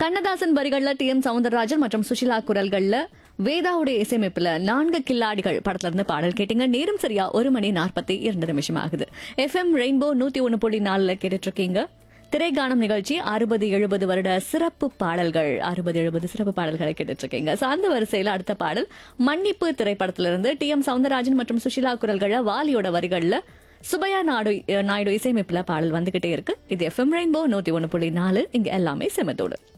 கண்ணதாசன் வரிகள்ல டி.எம். சௌந்தரராஜன் மற்றும் சுஷிலா குரல்கள்ல வேதாவுடைய இசையமைப்புல 4 கில்லாடிகள் படத்துல இருந்து பாடல் கேட்டீங்க. நேரம் சரியா 1:42 ஆகுது. FM ரெயின்போ 101.4 கேட்டுட்டு இருக்கீங்க. திரைகானம் நிகழ்ச்சி 60-70 வருட சிறப்பு பாடல்கள் 60-70 சிறப்பு பாடல்களை கேட்டுட்டு இருக்கீங்க. சார்ந்த வரிசையில அடுத்த பாடல் மன்னிப்பு திரைப்படத்திலிருந்து டி.எம். சௌந்தரராஜன் மற்றும் சுஷிலா குரல்கள வாலியோட வரிகள்ல சுபையா நாயுடு இசையமைப்புல பாடல் வந்துகிட்டே இருக்கு. இது FM ரெயின்போ 101.4. இங்க எல்லாமே செமத்தோடு.